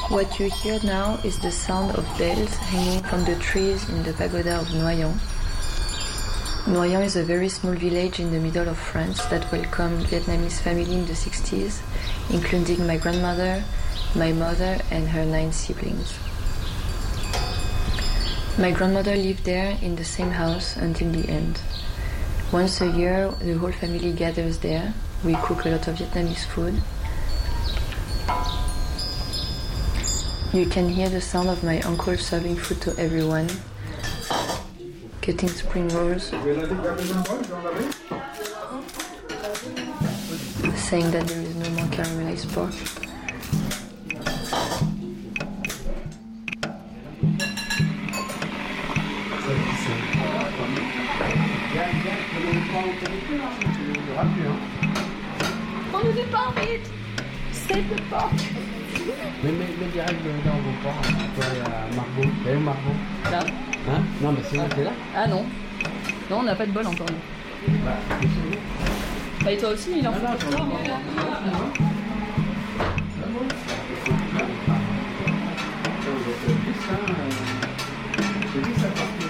What you hear now is the sound of bells hanging from the trees in the pagoda of Noyon. Noyon is a very small village in the middle of France that welcomed Vietnamese family in the 60s, including my grandmother, my mother, and her 9 siblings. My grandmother lived there in the same house until the end. Once a year, the whole family gathers there. We cook a lot of Vietnamese food. You can hear the sound of my uncle serving food to everyone, cutting spring rolls, saying that there is no more caramelized pork. On ne fait pas vite. C'est le porc. Mais direct dans vos porcs, toi et Margot. T'as où Margot? Là. Hein? Non mais c'est où t'es là? Ah non. Non, on n'a pas de bol encore. Bah, et toi aussi, il en faut pour toi. J'ai dit ça partout.